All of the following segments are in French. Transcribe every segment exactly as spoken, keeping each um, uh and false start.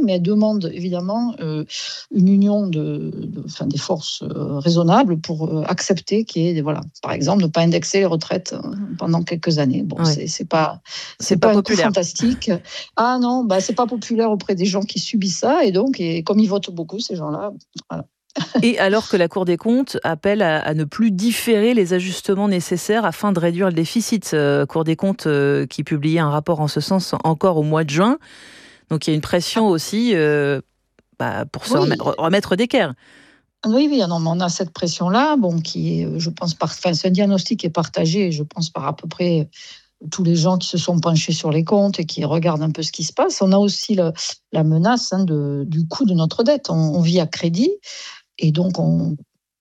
mais elle demande évidemment euh, une union de, de, enfin, des forces euh, raisonnables pour euh, accepter qu'il y ait, voilà, par exemple, ne pas indexer les retraites euh, pendant quelques années. Bon, ouais. c'est, c'est pas, c'est, c'est pas, pas un populaire. coup fantastique. Ah non, bah c'est pas populaire auprès des gens qui subissent ça, et donc, et comme ils votent beaucoup ces gens-là, voilà. Et alors que la Cour des comptes appelle à, à ne plus différer les ajustements nécessaires afin de réduire le déficit. Euh, Cour des comptes euh, qui publiait un rapport en ce sens encore au mois de juin. Donc il y a une pression aussi euh, bah, pour se Oui. remettre, remettre d'équerre. Oui, oui, non, mais on a cette pression-là, bon, qui est, je pense, par, enfin, c'est un diagnostic qui est partagé, je pense, par à peu près tous les gens qui se sont penchés sur les comptes et qui regardent un peu ce qui se passe. On a aussi le, la menace hein, de, du coût de notre dette. On, on vit à crédit. Et donc, on,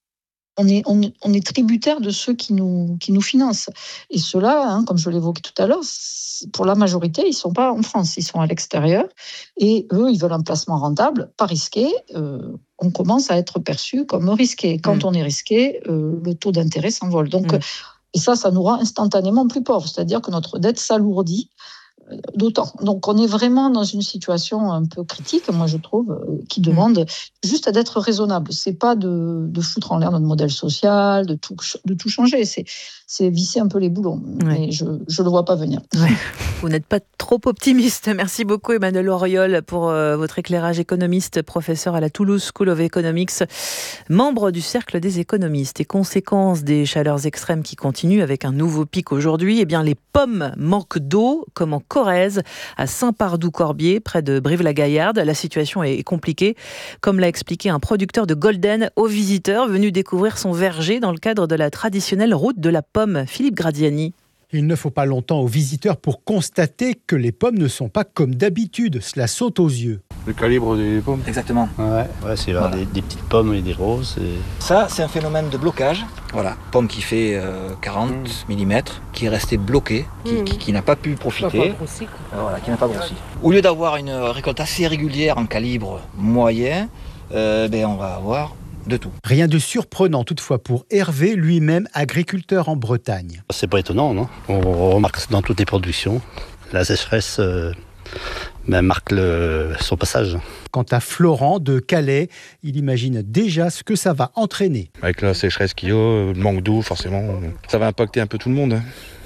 on, est, on, on est tributaire de ceux qui nous, qui nous financent. Et ceux-là, hein, comme je l'évoquais tout à l'heure, pour la majorité, ils ne sont pas en France, ils sont à l'extérieur. Et eux, ils veulent un placement rentable, pas risqué. Euh, on commence à être perçu comme risqué. Quand mmh. on est risqué, euh, le taux d'intérêt s'envole. Donc, mmh. Et ça, ça nous rend instantanément plus pauvres. C'est-à-dire que notre dette s'alourdit d'autant. Donc, on est vraiment dans une situation un peu critique, moi, je trouve, qui demande mmh. juste d'être raisonnable. C'est pas de, de foutre en l'air notre modèle social, de tout, de tout changer. C'est, c'est visser un peu les boulons. Ouais. Mais je ne le vois pas venir. Ouais. Vous n'êtes pas trop optimiste. Merci beaucoup, Emmanuelle Auriol, pour euh, votre éclairage. Économiste, professeur à la Toulouse School of Economics, membre du Cercle des économistes. Et conséquence des chaleurs extrêmes qui continuent avec un nouveau pic aujourd'hui, eh bien, les pommes manquent d'eau, comme en Corrèze, à Saint-Pardoux-Corbier, près de Brive-la-Gaillarde. La situation est compliquée, comme l'a expliqué un producteur de Golden aux visiteurs venus découvrir son verger dans le cadre de la traditionnelle route de la pomme. Philippe Gradiani. Il ne faut pas longtemps aux visiteurs pour constater que les pommes ne sont pas comme d'habitude. Cela saute aux yeux. Le calibre des pommes. Exactement. Ouais, ouais c'est voilà. des, des petites pommes et des roses. Et... Ça, c'est un phénomène de blocage. Voilà, pomme qui fait euh, quarante mmh. millimètres, qui est restée bloquée, qui, mmh. qui, qui n'a pas pu profiter. Pas grossi, quoi. Voilà, qui n'a pas grossi. Au lieu d'avoir une récolte assez régulière en calibre moyen, euh, ben, on va avoir de tout. Rien de surprenant toutefois pour Hervé, lui-même agriculteur en Bretagne. C'est pas étonnant, non ? On remarque dans toutes les productions. La sécheresse euh, ben, marque le, son passage. Quant à Florent de Calais, il imagine déjà ce que ça va entraîner. Avec la sécheresse qu'il y a, le manque d'eau, forcément, ça va impacter un peu tout le monde.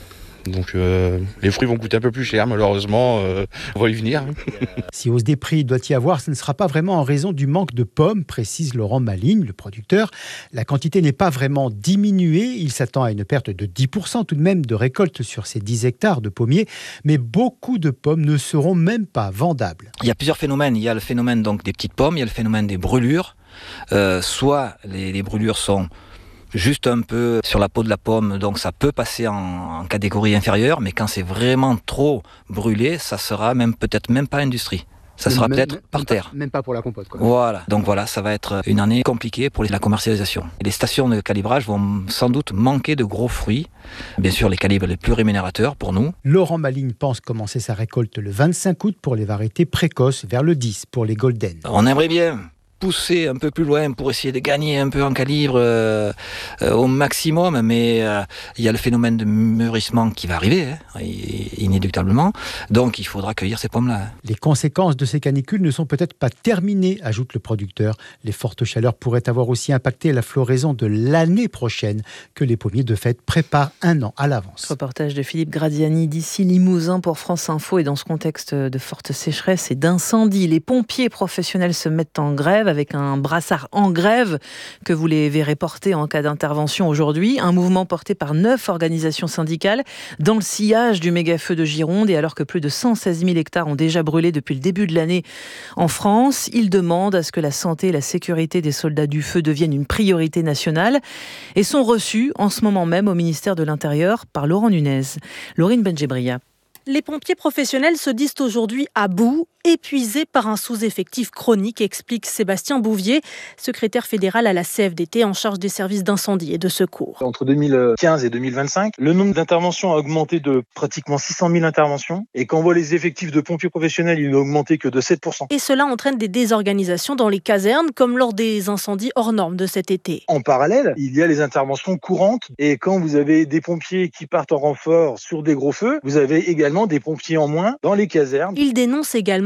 Donc euh, les fruits vont coûter un peu plus cher, malheureusement, euh, on va y venir. Si hausse des prix doit y avoir, ce ne sera pas vraiment en raison du manque de pommes, précise Laurent Maligne, le producteur. La quantité n'est pas vraiment diminuée, il s'attend à une perte de dix pour cent tout de même de récolte sur ces dix hectares de pommiers, mais beaucoup de pommes ne seront même pas vendables. Il y a plusieurs phénomènes, il y a le phénomène donc, des petites pommes, il y a le phénomène des brûlures, euh, soit les, les brûlures sont juste un peu sur la peau de la pomme, donc ça peut passer en, en catégorie inférieure, mais quand c'est vraiment trop brûlé, ça sera même peut-être même pas industrie. Ça sera même, peut-être même, par même terre. Pas, même pas pour la compote, quoi. Voilà. Donc voilà, ça va être une année compliquée pour la commercialisation. Les stations de calibrage vont sans doute manquer de gros fruits. Bien sûr, les calibres les plus rémunérateurs pour nous. Laurent Maligne pense commencer sa récolte le vingt-cinq août pour les variétés précoces, vers le dix pour les golden. On aimerait bien pousser un peu plus loin pour essayer de gagner un peu en calibre euh, euh, au maximum, mais euh, il y a le phénomène de mûrissement qui va arriver, hein, inéluctablement, donc il faudra cueillir ces pommes-là. Les conséquences de ces canicules ne sont peut-être pas terminées, ajoute le producteur. Les fortes chaleurs pourraient avoir aussi impacté la floraison de l'année prochaine, que les pommiers de fête préparent un an à l'avance. Reportage de Philippe Gradiani d'ici Limousin pour France Info. Et dans ce contexte de forte sécheresse et d'incendie, les pompiers professionnels se mettent en grève avec un brassard en grève que vous les verrez porter en cas d'intervention aujourd'hui. Un mouvement porté par neuf organisations syndicales dans le sillage du méga-feu de Gironde. Et alors que plus de cent seize mille hectares ont déjà brûlé depuis le début de l'année en France, ils demandent à ce que la santé et la sécurité des soldats du feu deviennent une priorité nationale et sont reçus en ce moment même au ministère de l'Intérieur par Laurent Nunez. Laurine Benjebria. Les pompiers professionnels se disent aujourd'hui à bout, épuisés par un sous-effectif chronique, explique Sébastien Bouvier, secrétaire fédéral à la C F D T en charge des services d'incendie et de secours. Entre deux mille quinze et deux mille vingt-cinq, le nombre d'interventions a augmenté de pratiquement six cent mille interventions. Et quand on voit les effectifs de pompiers professionnels, ils n'ont augmenté que de sept pour cent. Et cela entraîne des désorganisations dans les casernes, comme lors des incendies hors normes de cet été. En parallèle, il y a les interventions courantes. Et quand vous avez des pompiers qui partent en renfort sur des gros feux, vous avez également des pompiers en moins dans les casernes. Il dénonce également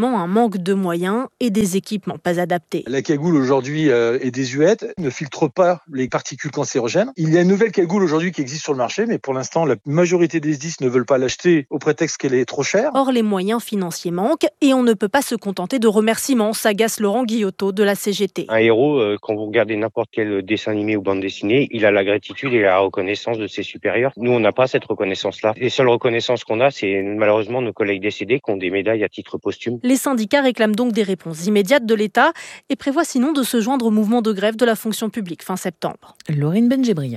simplement un manque de moyens et des équipements pas adaptés. La cagoule aujourd'hui euh, est désuète, ne filtre pas les particules cancérogènes. Il y a une nouvelle cagoule aujourd'hui qui existe sur le marché, mais pour l'instant, la majorité des S D I S ne veulent pas l'acheter au prétexte qu'elle est trop chère. Or, les moyens financiers manquent et on ne peut pas se contenter de remerciements, s'agace Laurent Guillotot de la C G T. Un héros, euh, quand vous regardez n'importe quel dessin animé ou bande dessinée, il a la gratitude et la reconnaissance de ses supérieurs. Nous, on n'a pas cette reconnaissance-là. Les seules reconnaissances qu'on a, c'est malheureusement nos collègues décédés qui ont des médailles à titre posthume. Les syndicats réclament donc des réponses immédiates de l'État et prévoient sinon de se joindre au mouvement de grève de la fonction publique fin septembre. Laurine Benjebria.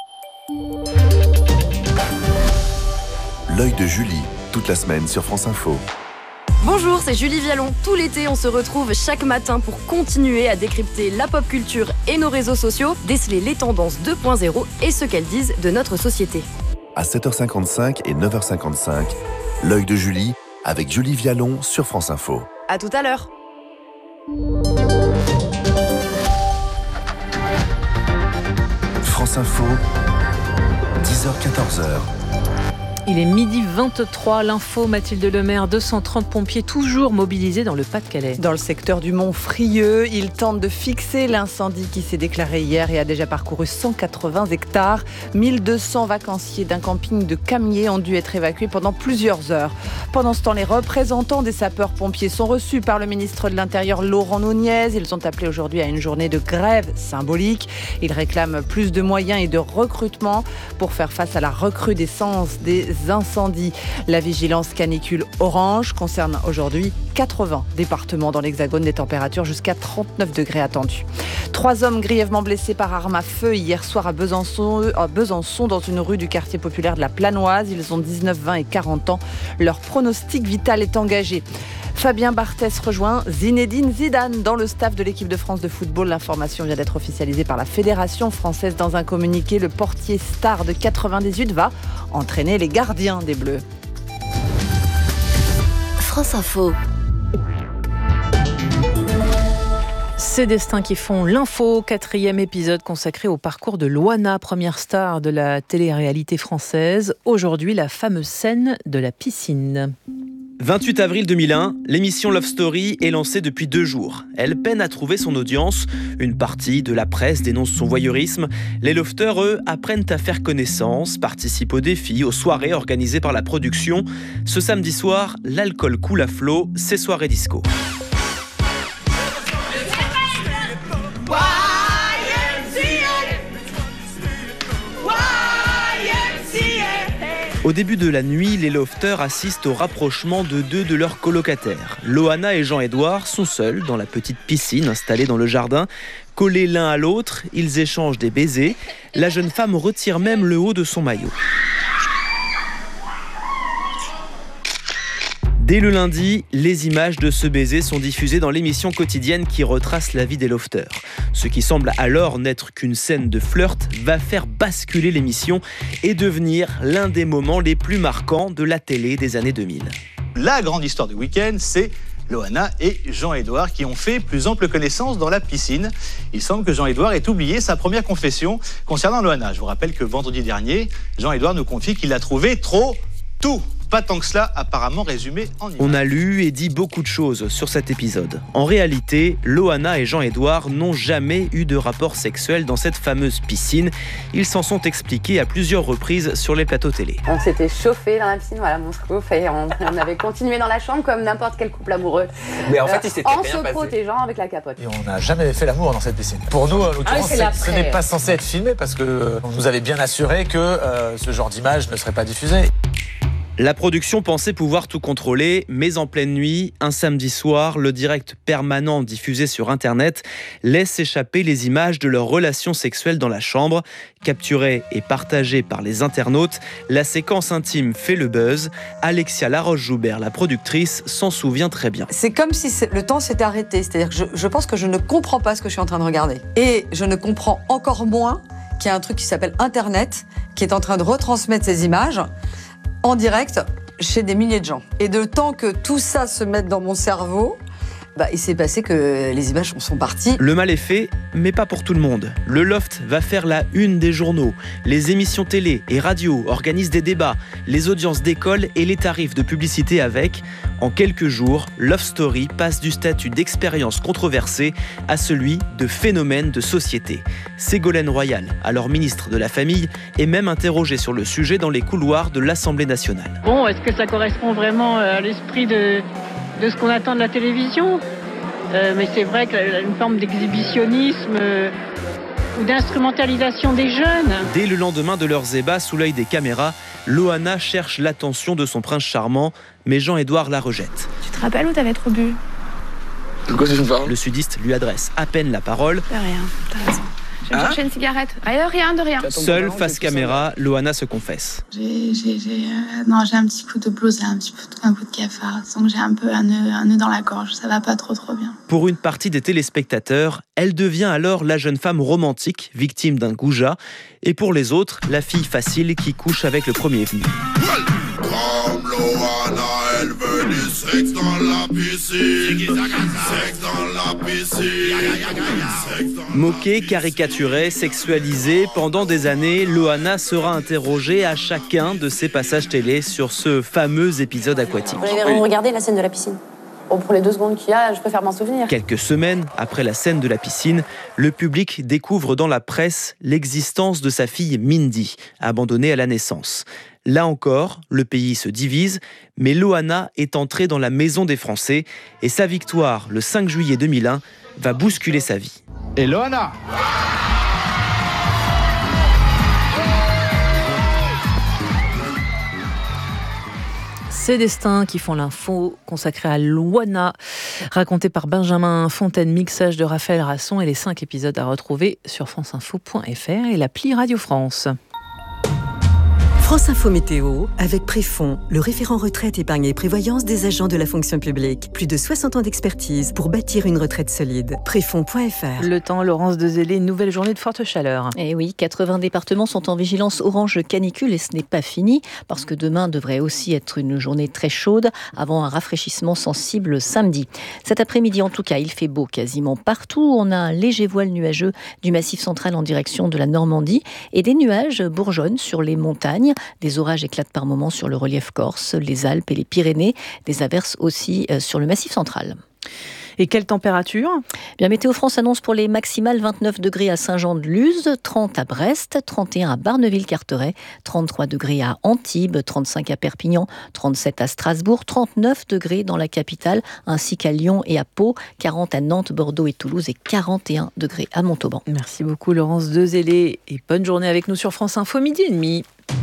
L'œil de Julie, toute la semaine sur France Info. Bonjour, c'est Julie Vialon. Tout l'été, on se retrouve chaque matin pour continuer à décrypter la pop culture et nos réseaux sociaux, déceler les tendances deux point zéro et ce qu'elles disent de notre société. À sept heures cinquante-cinq et neuf heures cinquante-cinq, l'œil de Julie avec Julie Vialon sur France Info. À tout à l'heure. France Info, dix heures quatorze heures. Il est midi vingt-trois, l'info, Mathilde Lemaire, deux cent trente pompiers toujours mobilisés dans le Pas-de-Calais. Dans le secteur du Mont-Frieux, ils tentent de fixer l'incendie qui s'est déclaré hier et a déjà parcouru cent quatre-vingts hectares. mille deux cents vacanciers d'un camping de Camiers ont dû être évacués pendant plusieurs heures. Pendant ce temps, les représentants des sapeurs-pompiers sont reçus par le ministre de l'Intérieur Laurent Nunez. Ils ont appelé aujourd'hui à une journée de grève symbolique. Ils réclament plus de moyens et de recrutement pour faire face à la recrudescence des incendies. La vigilance canicule orange concerne aujourd'hui quatre-vingts départements dans l'Hexagone, des températures jusqu'à trente-neuf degrés attendues. Trois hommes grièvement blessés par arme à feu hier soir à Besançon, à Besançon dans une rue du quartier populaire de la Planoise. Ils ont dix-neuf, vingt et quarante ans. Leur pronostic vital est engagé. Fabien Barthès rejoint Zinedine Zidane dans le staff de l'équipe de France de football. L'information vient d'être officialisée par la Fédération française dans un communiqué. Le portier star de quatre-vingt-dix-huit va entraîner les gardiens des Bleus. France Info. Ces destins qui font l'info, quatrième épisode consacré au parcours de Loana, première star de la télé-réalité française. Aujourd'hui, la fameuse scène de la piscine. vingt-huit avril deux mille un, l'émission Love Story est lancée depuis deux jours. Elle peine à trouver son audience. Une partie de la presse dénonce son voyeurisme. Les lofters, eux, apprennent à faire connaissance, participent aux défis, aux soirées organisées par la production. Ce samedi soir, l'alcool coule à flot, c'est soirée disco. Au début de la nuit, les lofters assistent au rapprochement de deux de leurs colocataires. Loana et Jean-Édouard sont seuls dans la petite piscine installée dans le jardin. Collés l'un à l'autre, ils échangent des baisers. La jeune femme retire même le haut de son maillot. Dès le lundi, les images de ce baiser sont diffusées dans l'émission quotidienne qui retrace la vie des lofters. Ce qui semble alors n'être qu'une scène de flirt va faire basculer l'émission et devenir l'un des moments les plus marquants de la télé des années deux mille. La grande histoire du week-end, c'est Loana et Jean-Édouard qui ont fait plus ample connaissance dans la piscine. Il semble que Jean-Édouard ait oublié sa première confession concernant Loana. Je vous rappelle que vendredi dernier, Jean-Édouard nous confie qu'il a trouvé trop tout. Pas tant que cela, apparemment résumé en images. On a lu et dit beaucoup de choses sur cet épisode. En réalité, Loana et Jean-Édouard n'ont jamais eu de rapport sexuel dans cette fameuse piscine. Ils s'en sont expliqués à plusieurs reprises sur les plateaux télé. On s'était chauffé dans la piscine, voilà mon scoop, et on, on avait continué dans la chambre comme n'importe quel couple amoureux. Mais en fait, il s'était en rien se passé. protégeant avec la capote. Et on n'a jamais fait l'amour dans cette piscine. Pour nous, en l'occurrence, Ah, ce n'est pas censé être filmé parce que on nous avait bien assuré que euh, ce genre d'image ne serait pas diffusé. La production pensait pouvoir tout contrôler, mais en pleine nuit, un samedi soir, le direct permanent diffusé sur Internet laisse échapper les images de leur relation sexuelle dans la chambre. Capturée et partagée par les internautes, la séquence intime fait le buzz. Alexia Laroche-Joubert, la productrice, s'en souvient très bien. C'est comme si le temps s'était arrêté, c'est-à-dire que je, je pense que je ne comprends pas ce que je suis en train de regarder. Et je ne comprends encore moins qu'il y a un truc qui s'appelle Internet, qui est en train de retransmettre ces images en direct chez des milliers de gens. Et de temps que tout ça se mette dans mon cerveau, Bah, il s'est passé que les images sont parties. Le mal est fait, mais pas pour tout le monde. Le Loft va faire la une des journaux. Les émissions télé et radio organisent des débats, les audiences d'école et les tarifs de publicité avec. En quelques jours, Love Story passe du statut d'expérience controversée à celui de phénomène de société. Ségolène Royal, alors ministre de la Famille, est même interrogée sur le sujet dans les couloirs de l'Assemblée nationale. Bon, est-ce que ça correspond vraiment à l'esprit de, de ce qu'on attend de la télévision ? euh, Mais c'est vrai qu'il y a une forme d'exhibitionnisme euh, ou d'instrumentalisation des jeunes. Dès le lendemain de leurs ébats, sous l'œil des caméras, Loana cherche l'attention de son prince charmant, mais Jean-Édouard la rejette. Tu te rappelles où t'avais trop bu ? De quoi tu me parles ? Le sudiste lui adresse à peine la parole. De rien, t'as raison. Je vais hein chercher une cigarette. Ah, rien, de rien. Seule, face caméra, Loana se confesse. J'ai, j'ai, j'ai, euh, non, j'ai un petit coup de blues, un petit coup de, un coup de cafard. Donc j'ai un peu un nœud, un nœud dans la gorge. Ça va pas trop, trop bien. Pour une partie des téléspectateurs, elle devient alors la jeune femme romantique, victime d'un goujat. Et pour les autres, la fille facile qui couche avec le premier venu. Comme Loana, elle veut du sexe dans la piscine. Sexe dans la piscine. Moquée, caricaturée, sexualisée, pendant des années, Loana sera interrogée à chacun de ses passages télé sur ce fameux épisode aquatique. Vous avez regardé la scène de la piscine ? Bon, pour les deux secondes qu'il y a, je préfère m'en souvenir. Quelques semaines après la scène de la piscine, le public découvre dans la presse l'existence de sa fille Mindy, abandonnée à la naissance. Là encore, le pays se divise, mais Loana est entrée dans la maison des Français et sa victoire, le cinq juillet deux mille un, va bousculer sa vie. Et Loana ! Ces destins qui font l'info, consacrée à Loana, racontée par Benjamin Fontaine, mixage de Raphaël Rasson, et les cinq épisodes à retrouver sur franceinfo point f r et l'appli Radio France. France Info Météo, avec Préfond, le référent retraite, épargne et prévoyance des agents de la fonction publique. Plus de soixante ans d'expertise pour bâtir une retraite solide. Préfond point f r. Le temps, Laurence Dezellé, une nouvelle journée de forte chaleur. Et oui, quatre-vingts départements sont en vigilance orange canicule et ce n'est pas fini parce que demain devrait aussi être une journée très chaude avant un rafraîchissement sensible samedi. Cet après-midi, en tout cas, il fait beau quasiment partout. On a un léger voile nuageux du Massif central en direction de la Normandie et des nuages bourgeonnent sur les montagnes. Des orages éclatent par moments sur le relief corse, les Alpes et les Pyrénées. Des averses aussi sur le Massif central. Et quelle température ? Bien, Météo France annonce pour les maximales vingt-neuf degrés à Saint-Jean-de-Luz, trente à Brest, trente et un à Barneville-Carteret, trente-trois degrés à Antibes, trente-cinq à Perpignan, trente-sept à Strasbourg, trente-neuf degrés dans la capitale, ainsi qu'à Lyon et à Pau, quarante à Nantes, Bordeaux et Toulouse et quarante et un degrés à Montauban. Merci beaucoup Laurence Dezellé et bonne journée avec nous sur France Info, midi et demi.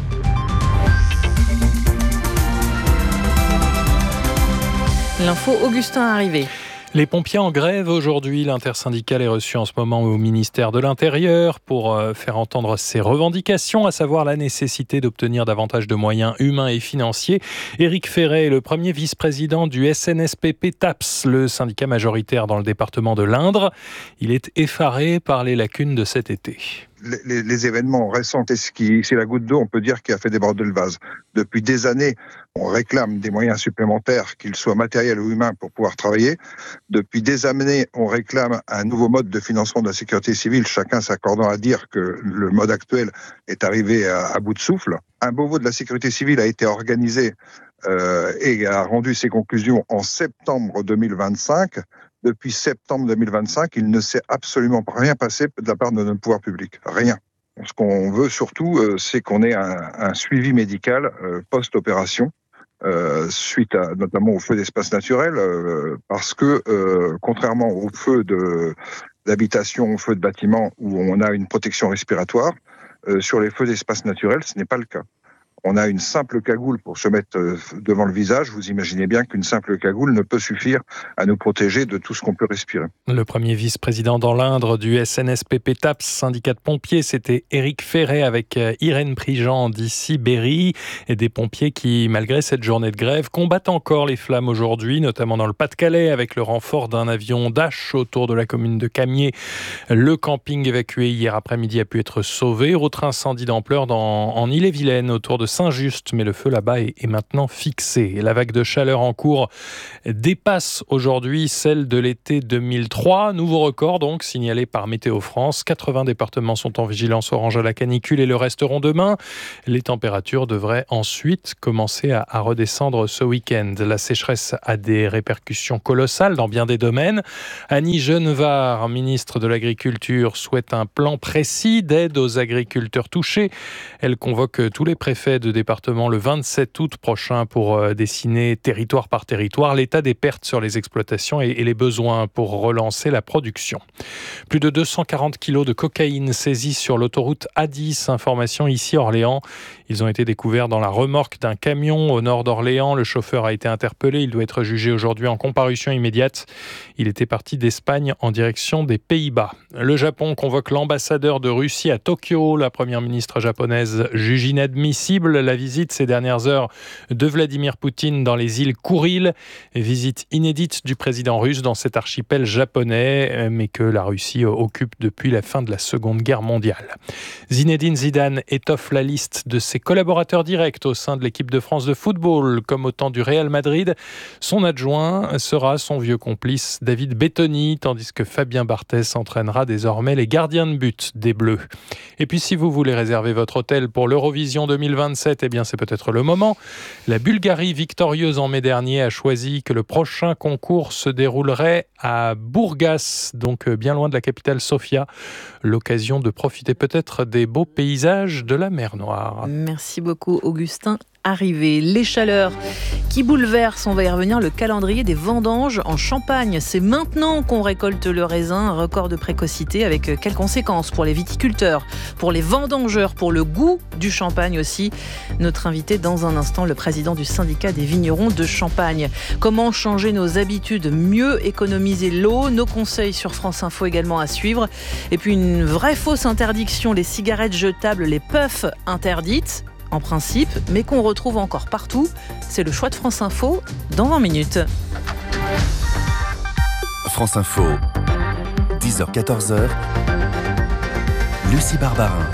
L'info, Augustin arrivé. Les pompiers en grève aujourd'hui. L'intersyndicale est reçue en ce moment au ministère de l'Intérieur pour faire entendre ses revendications, à savoir la nécessité d'obtenir davantage de moyens humains et financiers. Éric Ferret est le premier vice-président du S N S P P TAPS, le syndicat majoritaire dans le département de l'Indre. Il est effaré par les lacunes de cet été. Les, les, les événements récents, c'est, ce qui, c'est la goutte d'eau, on peut dire, qui a fait déborder le vase. Depuis des années, on réclame des moyens supplémentaires, qu'ils soient matériels ou humains, pour pouvoir travailler. Depuis des années, on réclame un nouveau mode de financement de la sécurité civile, chacun s'accordant à dire que le mode actuel est arrivé à, à bout de souffle. Un Beauvau de la sécurité civile a été organisé euh, et a rendu ses conclusions en septembre deux mille vingt-cinq. Depuis septembre deux mille vingt-cinq, il ne s'est absolument rien passé de la part de notre pouvoir public. Rien. Ce qu'on veut surtout, euh, c'est qu'on ait un, un suivi médical euh, post-opération, euh, suite à, notamment au feu d'espace naturel, euh, parce que, euh, contrairement aux feux de, d'habitation, aux feux de bâtiment, où on a une protection respiratoire, euh, sur les feux d'espace naturel, ce n'est pas le cas. On a une simple cagoule pour se mettre devant le visage. Vous imaginez bien qu'une simple cagoule ne peut suffire à nous protéger de tout ce qu'on peut respirer. Le premier vice-président dans l'Indre du S N S P P TAPS, syndicat de pompiers, c'était Éric Ferret avec Irène Prigent d'ici Berry, et des pompiers qui, malgré cette journée de grève, combattent encore les flammes aujourd'hui, notamment dans le Pas-de-Calais, avec le renfort d'un avion Dash autour de la commune de Camiers. Le camping évacué hier après-midi a pu être sauvé. Autre incendie d'ampleur dans, en Ille-et-Vilaine, autour de Saint-Just, mais le feu là-bas est, est maintenant fixé. Et la vague de chaleur en cours dépasse aujourd'hui celle de l'été deux mille trois. Nouveau record donc signalé par Météo France. quatre-vingts départements sont en vigilance orange à la canicule et le resteront demain. Les températures devraient ensuite commencer à, à redescendre ce week-end. La sécheresse a des répercussions colossales dans bien des domaines. Annie Genevard, ministre de l'Agriculture, souhaite un plan précis d'aide aux agriculteurs touchés. Elle convoque tous les préfets de département le vingt-sept août prochain pour dessiner territoire par territoire l'état des pertes sur les exploitations et, et les besoins pour relancer la production. Plus de deux cent quarante kilos de cocaïne saisis sur l'autoroute A dix. Information ici Orléans. Ils ont été découverts dans la remorque d'un camion au nord d'Orléans. Le chauffeur a été interpellé. Il doit être jugé aujourd'hui en comparution immédiate. Il était parti d'Espagne en direction des Pays-Bas. Le Japon convoque l'ambassadeur de Russie à Tokyo. La première ministre japonaise juge inadmissible la visite ces dernières heures de Vladimir Poutine dans les îles Kouril. Visite inédite du président russe dans cet archipel japonais, mais que la Russie occupe depuis la fin de la Seconde Guerre mondiale. Zinedine Zidane étoffe la liste de ses collaborateurs directs au sein de l'équipe de France de football, comme au temps du Real Madrid. Son adjoint sera son vieux complice David Bettoni, tandis que Fabien Barthez entraînera désormais les gardiens de but des Bleus. Et puis si vous voulez réserver votre hôtel pour l'Eurovision deux mille vingt-sept, eh bien c'est peut-être le moment. La Bulgarie, victorieuse en mai dernier, a choisi que le prochain concours se déroulerait à Burgas, donc bien loin de la capitale Sofia. L'occasion de profiter peut-être des beaux paysages de la mer Noire. Merci beaucoup Augustin. Arrivé. Les chaleurs qui bouleversent, on va y revenir, le calendrier des vendanges en Champagne. C'est maintenant qu'on récolte le raisin, un record de précocité avec quelles conséquences pour les viticulteurs, pour les vendangeurs, pour le goût du champagne aussi. Notre invité dans un instant, le président du syndicat des vignerons de Champagne. Comment changer nos habitudes, mieux économiser l'eau, nos conseils sur France Info également à suivre. Et puis une vraie fausse interdiction, les cigarettes jetables, les puffs interdites. En principe, mais qu'on retrouve encore partout. C'est le choix de France Info dans vingt minutes. France Info, dix heures quatorze heures, Lucie Barbarin.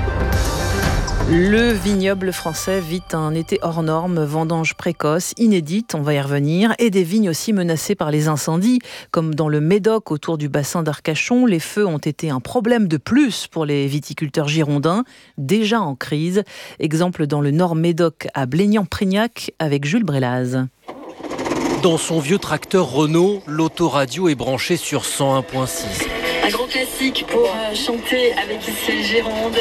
Le vignoble français vit un été hors norme, vendange précoce, inédite, on va y revenir, et des vignes aussi menacées par les incendies, comme dans le Médoc autour du bassin d'Arcachon. Les feux ont été un problème de plus pour les viticulteurs girondins, déjà en crise. Exemple dans le Nord Médoc à Blénian-Prignac avec Jules Brélaz. Dans son vieux tracteur Renault, l'autoradio est branchée sur cent un virgule six. Un grand classique pour euh, chanter avec ses Gironde.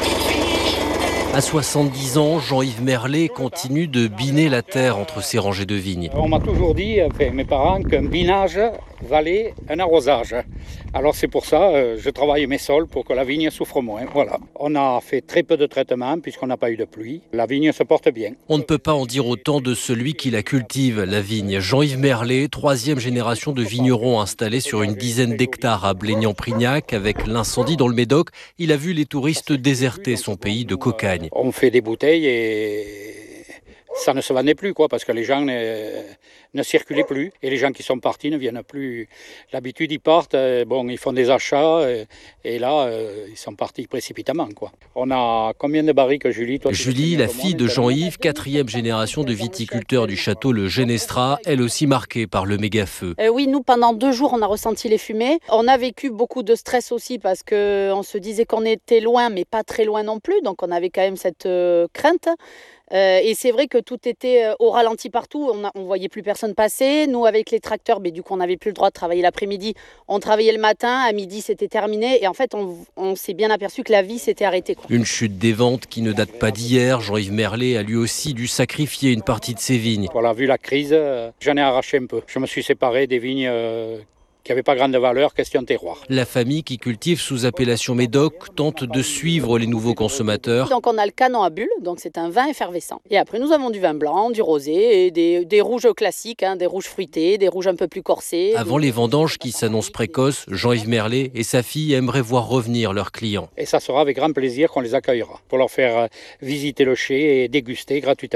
À soixante-dix ans, Jean-Yves Merlet continue de biner la terre entre ses rangées de vignes. On m'a toujours dit, enfin, mes parents, qu'un binage valait un arrosage. Alors c'est pour ça que je travaille mes sols pour que la vigne souffre moins. Voilà. On a fait très peu de traitements puisqu'on n'a pas eu de pluie. La vigne se porte bien. On ne peut pas en dire autant de celui qui la cultive, la vigne. Jean-Yves Merlet, troisième génération de vignerons installés sur une dizaine d'hectares à Blénian-Prignac. Avec l'incendie dans le Médoc, il a vu les touristes déserter son pays de cocagne. On fait des bouteilles et ça ne se vendait plus, quoi, parce que les gens ne, ne circulaient plus. Et les gens qui sont partis ne viennent plus. L'habitude, ils partent, bon, ils font des achats, et, et là, ils sont partis précipitamment, quoi. On a combien de barriques, Julie? Toi, Julie, la fille de Jean-Yves, quatrième génération de viticulteurs du château Le Genestra, elle aussi marquée par le méga-feu. Euh, oui, nous, pendant deux jours, on a ressenti les fumées. On a vécu beaucoup de stress aussi parce qu'on se disait qu'on était loin, mais pas très loin non plus. Donc, on avait quand même cette euh, crainte. Euh, et c'est vrai que tout était au ralenti partout, on ne voyait plus personne passer. Nous, avec les tracteurs, mais du coup, on n'avait plus le droit de travailler l'après-midi. On travaillait le matin, à midi, c'était terminé. Et en fait, on, on s'est bien aperçu que la vie s'était arrêtée, quoi. Une chute des ventes qui ne date pas d'hier. Jean-Yves Merlet a lui aussi dû sacrifier une partie de ses vignes. Voilà, vu la crise, j'en ai arraché un peu. Je me suis séparé des vignes euh, qui n'avaient pas grande valeur, question terroir. La famille qui cultive sous appellation Médoc tente de suivre les nouveaux consommateurs. Donc on a le canon à bulles, donc c'est un vin effervescent. Et après nous avons du vin blanc, du rosé, et des, des rouges classiques, hein, des rouges fruités, des rouges un peu plus corsés. Avant les vendanges qui s'annoncent précoces, Jean-Yves Merlet et sa fille aimeraient voir revenir leurs clients. Et ça sera avec grand plaisir qu'on les accueillera pour leur faire visiter le chai et déguster gratuitement.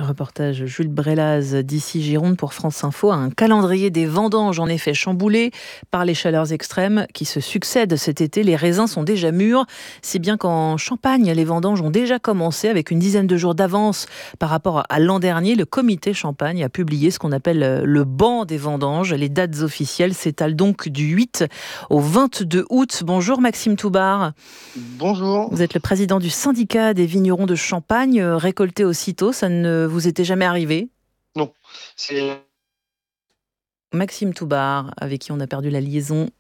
Reportage Jules Brelaz d'ici Gironde pour France Info. Un calendrier des vendanges en effet chamboulé par les chaleurs extrêmes qui se succèdent cet été. Les raisins sont déjà mûrs, si bien qu'en Champagne, les vendanges ont déjà commencé avec une dizaine de jours d'avance par rapport à l'an dernier. Le comité Champagne a publié ce qu'on appelle le banc des vendanges. Les dates officielles s'étalent donc du huit au vingt-deux août. Bonjour Maxime Toubar. Bonjour. Vous êtes le président du syndicat des vignerons de Champagne. Récolter aussitôt, ça ne vous était jamais arrivé ? Non. C'est... Maxime Toubar, avec qui on a perdu la liaison